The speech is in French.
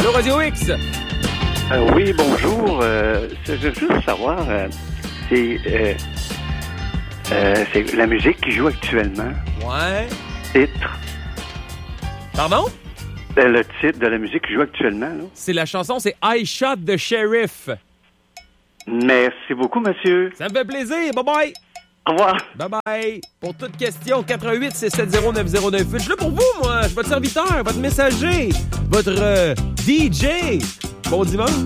Allô, Radio X? Oui, bonjour. Je veux juste savoir, c'est la musique qui joue actuellement. Ouais. Titre. Pardon? Le titre de la musique qui joue actuellement, là. C'est la chanson, c'est I Shot the Sheriff. Merci beaucoup, monsieur. Ça me fait plaisir. Bye-bye. Au revoir. Bye-bye. Pour toute question, 88-670-9098. Je suis là pour vous, moi. Je suis votre serviteur, votre messager, votre DJ. Bon dimanche.